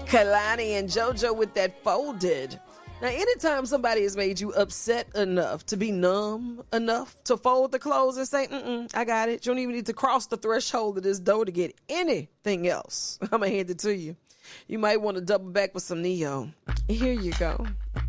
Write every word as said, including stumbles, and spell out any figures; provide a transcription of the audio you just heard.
Kalani and JoJo with that Folded. Now, anytime somebody has made you upset enough to be numb enough to fold the clothes and say, mm-mm, I got it. You don't even need to cross the threshold of this door to get anything else. I'm going to hand it to you. You might want to double back with some Neo. Here you go.